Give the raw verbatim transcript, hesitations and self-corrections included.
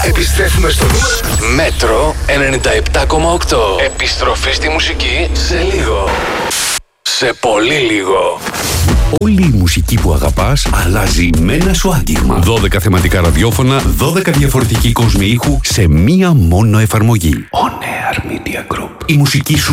Επιστρέφουμε στο Μέτρο ενενήντα επτά κόμμα οκτώ. Επιστροφή στη μουσική σε λίγο. Σε πολύ λίγο. Όλη η μουσική που αγαπάς αλλάζει με ένα σου άγγιγμα. δώδεκα θεματικά ραδιόφωνα, δώδεκα διαφορετικοί κόσμοι ήχου σε μία μόνο εφαρμογή. On Air Media Group. Η μουσική σου